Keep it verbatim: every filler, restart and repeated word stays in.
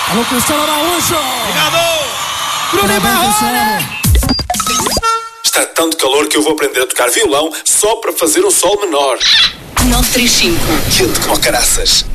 Alô, Cristiano Araújo! Obrigado! Bruno Marrone! Está tão de calor que eu vou aprender a tocar violão só para fazer um sol menor. nove três cinco. Quente como caraças.